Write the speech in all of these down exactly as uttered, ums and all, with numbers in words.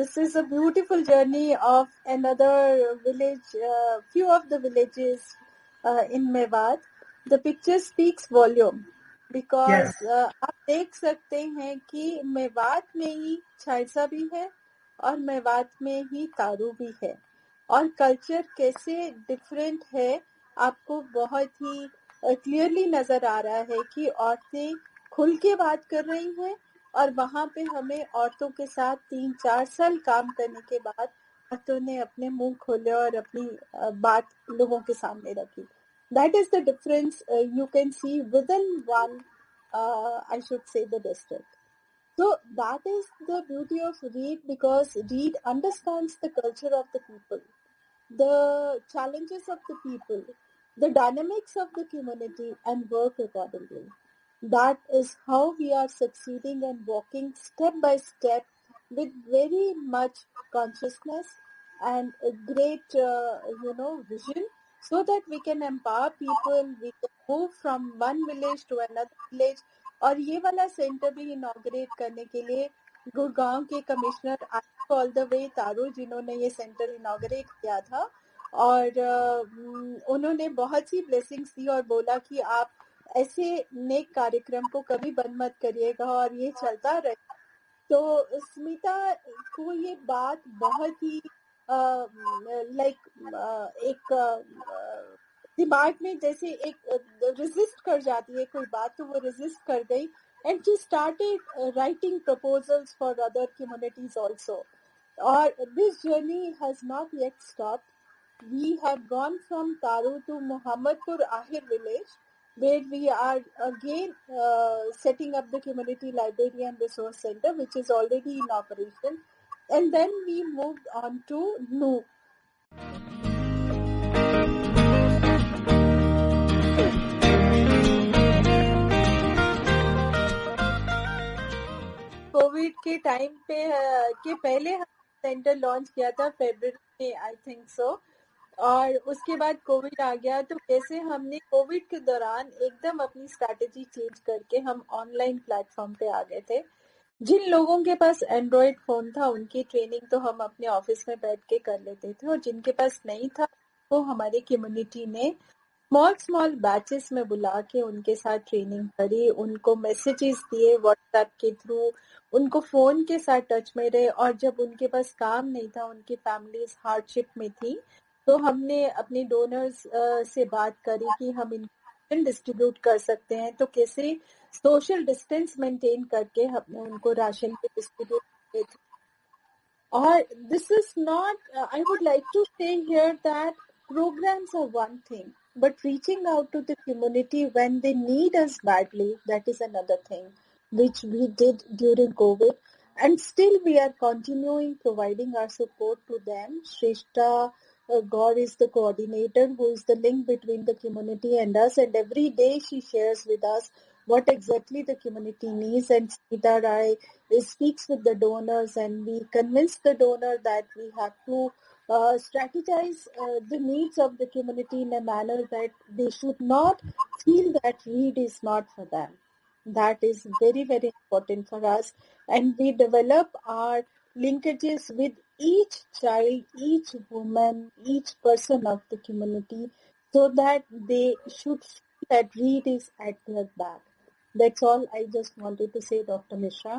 this is a beautiful journey of another village, uh, few of the villages uh, in Mewat. The picture speaks volume because Yes. uh, आप देख सकते हैं कि मेवात में ही छाइसा भी है और मेवात में ही तारू भी है और कल्चर कैसे डिफरेंट है आपको बहुत ही क्लियरली नजर आ रहा है कि औरतें खुल के बात कर रही हैं और वहाँ पे हमें औरतों के साथ तीन चार साल काम करने के बाद औरतों ने अपने मुंह खोले और अपनी बात लोगों के सामने रखी. That is the difference uh, you can see within one, uh, I should say, the district. So that is the beauty of Reed because Reed understands the culture of the people, the challenges of the people, the dynamics of the community and work accordingly. That is how we are succeeding and walking step by step with very much consciousness and a great, uh, you know, vision so that we can empower people, we can move from one village to another village. और ये वाला centre भी inaugurate करने के लिए गुड़गांव के commissioner all the way तारू जिन्होंने ये सेंटर इनॉग्रेट किया था और uh, उन्होंने बहुत सी ब्लेसिंग्स दी और बोला कि आप ऐसे नेक कार्यक्रम को कभी बंद मत करिएगा और ये चलता रहे. तो स्मिता को ये बात बहुत ही लाइक एक दिमाग में जैसे एक रेजिस्ट कर जाती है कोई बात तो वो रेजिस्ट कर गई and she started uh, writing proposals for other communities also. Or this journey has not yet stopped. We have gone from Taru to Muhammadpur Ahir village, where we are again uh, setting up the community library and resource center, which is already in operation. And then we moved on to Noor. Covid के time पे के पहले हम centre launch किया था फरवरी में I think so और उसके बाद कोविड आ गया तो कैसे हमने कोविड के दौरान एकदम अपनी स्ट्रैटेजी चेंज करके हम ऑनलाइन प्लेटफॉर्म पे आ गए थे. जिन लोगों के पास एंड्रॉइड फोन था उनकी ट्रेनिंग तो हम अपने ऑफिस में बैठ के कर लेते थे और जिनके पास नहीं था वो हमारी कम्युनिटी ने स्मॉल स्मॉल बैचेस में बुला के उनके साथ ट्रेनिंग करी, उनको मैसेजेस दिए व्हाट्सएप के थ्रू, उनको फोन के साथ टच में रहे और जब उनके पास काम नहीं था, उनकी फैमिलीज हार्डशिप में थी तो हमने अपने डोनर्स से बात करी कि हम इनको डिस्ट्रीब्यूट कर सकते हैं तो कैसे सोशल डिस्टेंस मेंटेन करके हमने उनको राशन के डिस्ट्रीब्यूट किए थे. और this is not I would like to से here that programs are one thing, but reaching out to the community when they need us badly, that is another thing, which we did during COVID. And still we are continuing providing our support to them. Shrishta uh, Gaur is the coordinator who is the link between the community and us, and every day she shares with us what exactly the community needs, and Smita Rai speaks with the donors and we convince the donor that we have to Uh, strategize uh, the needs of the community in a manner that they should not feel that Reed is not for them. That is very, very important for us. And we develop our linkages with each child, each woman, each person of the community so that they should feel that Reed is at their back. That's all I just wanted to say, Doctor Mishra.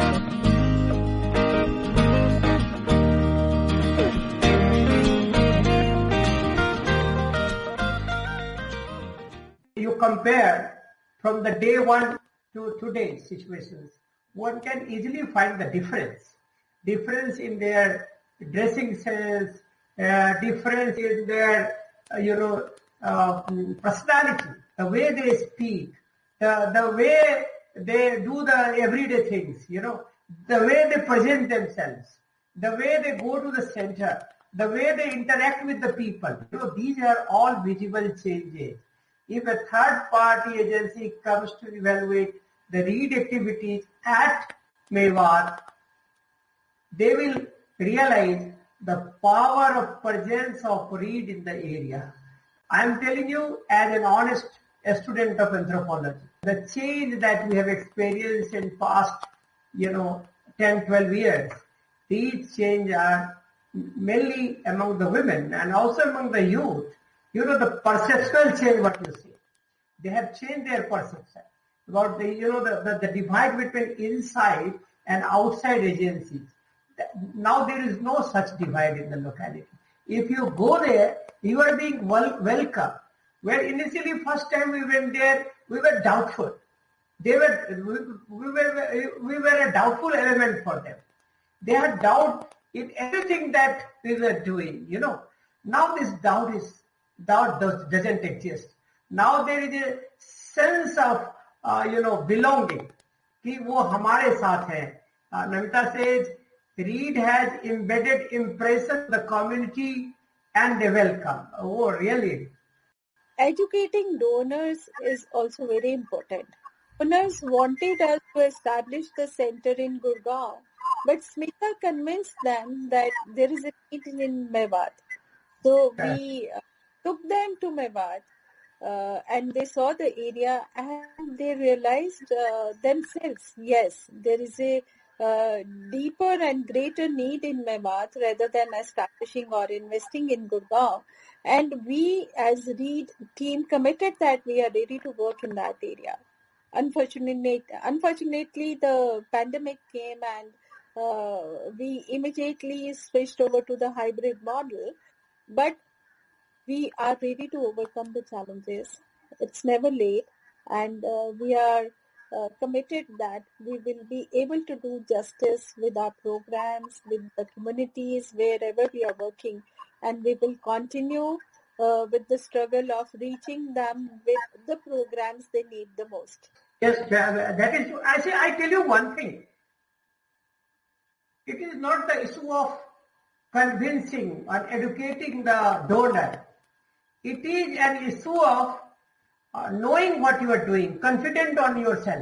You compare from the day one to today's situations, one can easily find the difference. Difference in their dressing sense, uh, difference in their, uh, you know, uh, personality, the way they speak, the, the way they do the everyday things, you know, the way they present themselves, the way they go to the center, the way they interact with the people. You know, these are all visible changes. If a third-party agency comes to evaluate the Reed activities at Mewat, they will realize the power of presence of Reed in the area. I am telling you as an honest student of anthropology, the change that we have experienced in past, you know, ten, twelve years these change are mainly among the women and also among the youth. You know, the perceptual change, what you say. They have changed their perception about the, you know, the, the, the divide between inside and outside agencies. Now there is no such divide in the locality. If you go there, you are being well, welcome. Where initially first time we went there, we were doubtful. They were, we, we were, we were a doubtful element for them. They had doubt in everything that we were doing, you know. Now this doubt is, doubt does, doesn't exist. Now there is a sense of, uh, you know, belonging. कि वो हमारे साथ हैं. Uh, Namita says, Reed has embedded impression of the community and they welcome. Oh, really? Educating donors is also very important. Donors wanted us to establish the center in Gurgaon, but Smita convinced them that there is a need in Mewat. So we uh, took them to Mewat uh, and they saw the area and they realized uh, themselves, yes, there is a uh, deeper and greater need in Mewat rather than establishing or investing in Gurgaon. And we as Reed team committed that we are ready to work in that area. Unfortunately, unfortunately, the pandemic came and uh, we immediately switched over to the hybrid model. But we are ready to overcome the challenges. It's never late, and uh, we are uh, committed that we will be able to do justice with our programs, with the communities, wherever we are working, and we will continue uh, with the struggle of reaching them with the programs they need the most. Yes, that is, I say, I tell you one thing. It is not the issue of convincing or educating the donor. It is an issue of uh, knowing what you are doing, confident on yourself.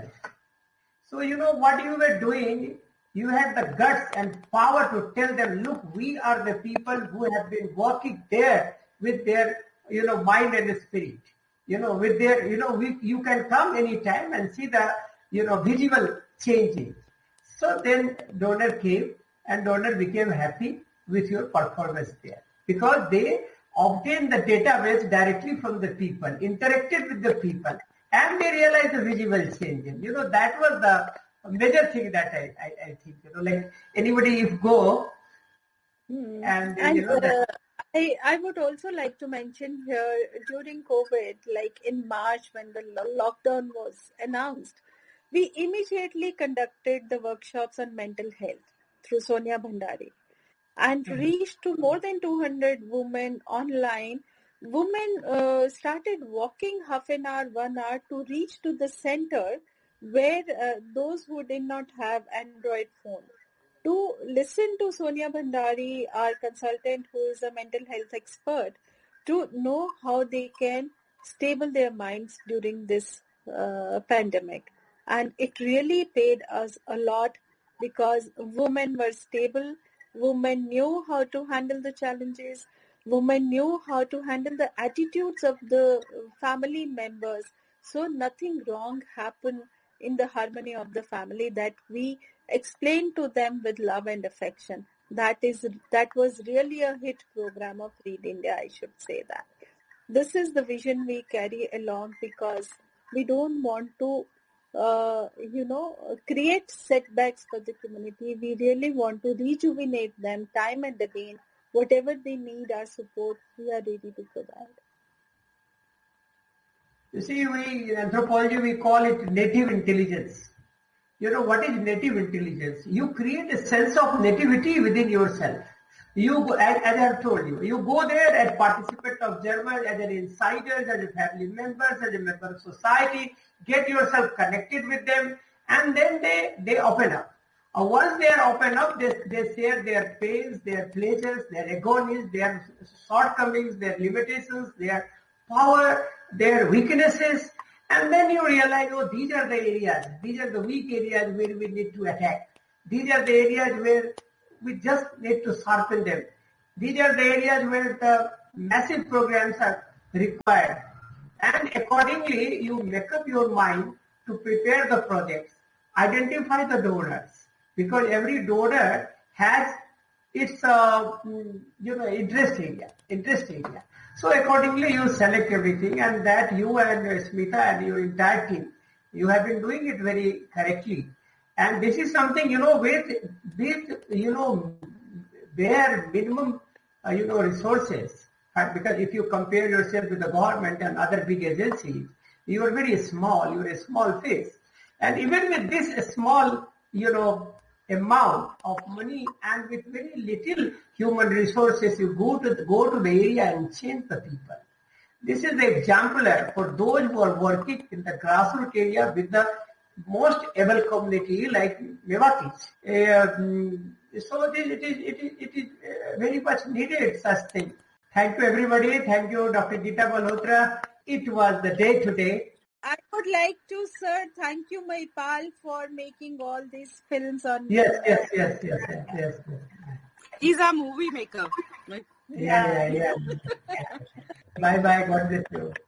So you know what you were doing, you had the guts and power to tell them, look, we are the people who have been working there with their, you know, mind and spirit. You know, with their, you know, we, you can come anytime and see the, you know, visible changing. So then donor came and donor became happy with your performance there because they obtained the database directly from the people, interacted with the people, and they realized the visible change. You know, that was the major thing that I, I, I think, you know, like anybody if go hmm. and, and, you know, that, uh, I, I would also like to mention here during COVID, like in March when the lockdown was announced, we immediately conducted the workshops on mental health through Sonia Bhandari and mm-hmm. reached to more than two hundred women online. Women uh, started walking half an hour, one hour to reach to the center where uh, those who did not have Android phone. To listen to Sonia Bhandari, our consultant who is a mental health expert, to know how they can stable their minds during this uh, pandemic. And it really paid us a lot because women were stable, women knew how to handle the challenges, women knew how to handle the attitudes of the family members. So nothing wrong happened in the harmony of the family that we explained to them with love and affection. That is, that was really a hit program of Reed India, I should say that. This is the vision we carry along because we don't want to, uh, you know, create setbacks for the community. We really want to rejuvenate them time and again. Whatever they need, our support, we are ready to provide. You see, we in anthropology, we call it native intelligence. You know, what is native intelligence? You create a sense of nativity within yourself. You, as, as I have told you, you go there as participant observer, as an insider, as a family member, as a member of society, get yourself connected with them, and then they, they open up. Uh, once they are open up, they, they share their pains, their pleasures, their agonies, their shortcomings, their limitations, their power, their weaknesses, and then you realize, oh, these are the areas, these are the weak areas where we need to attack. These are the areas where we just need to sharpen them. These are the areas where the massive programs are required. And accordingly, you make up your mind to prepare the projects, identify the donors, because every donor has its uh, you know interest area, interest area. So accordingly, you select everything, and that you and Smita and your entire team, you have been doing it very correctly. And this is something, you know, with with you know bare minimum uh, you know resources. Uh, because if you compare yourself with the government and other big agencies, you are very small. You are a small fish. And even with this small, you know, amount of money and with very little human resources, you go to the, go to the area and change the people. This is the exemplar for those who are working in the grassroots area with the most able community like Mewatis. Um, so it is, it is, it is, it is uh, very much needed such thing. Thank you everybody. Thank you, Doctor Geeta Malhotra. It was the day today. I would like to, sir, thank you, Mahipal, for making all these films on. Yes, yes, yes, yes, yes, yes. yes. He's a movie maker. Yeah, yeah, yeah. yeah. Bye, bye. God bless you.